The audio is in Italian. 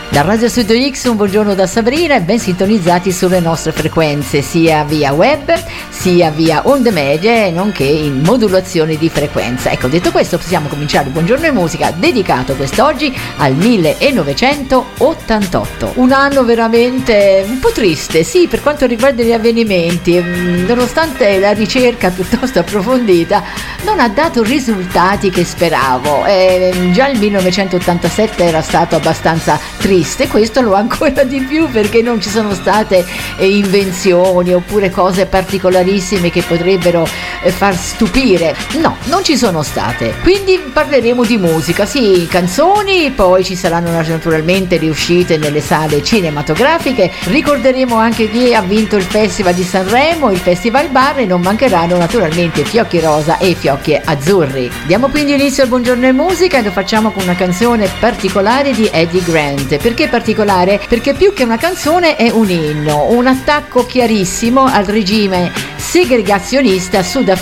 Da Radio Studio X un buongiorno da Sabrina e ben sintonizzati sulle nostre frequenze sia via web sia via onde medie nonché in modulazioni di frequenza. Ecco, detto questo possiamo cominciare il Buongiorno e Musica dedicato quest'oggi al 1988, un anno veramente un po' triste, sì, per quanto riguarda gli avvenimenti, nonostante la ricerca piuttosto approfondita non ha dato risultati che speravo. Già il 1987 era stato abbastanza triste, questo lo ancora di più perché non ci sono state invenzioni oppure cose particolarissime che potrebbero far stupire. No, non ci sono state. Quindi parleremo di musica, sì, canzoni, poi ci saranno naturalmente le uscite nelle sale cinematografiche, ricorderemo anche chi ha vinto il Festival di Sanremo, il Festival Bar, e non mancheranno naturalmente Fiocchi Rosa e Fiocchi Azzurri. Diamo quindi inizio al Buongiorno e Musica e lo facciamo con una canzone particolare di Eddie Grant. Perché particolare? Perché più che una canzone è un inno, un attacco chiarissimo al regime segregazionista sudafricano